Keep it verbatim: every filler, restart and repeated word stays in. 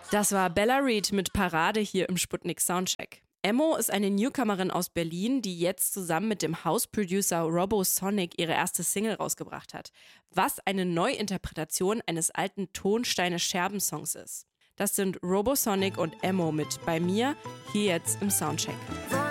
Das war Bella Reed mit Parade hier im Sputnik Soundcheck. Emmo ist eine Newcomerin aus Berlin, die jetzt zusammen mit dem House-Producer Robosonic ihre erste Single rausgebracht hat. Was eine Neuinterpretation eines alten Tonsteine-Scherben-Songs ist. Das sind Robosonic und Emmo mit Bei mir, hier jetzt im Soundcheck.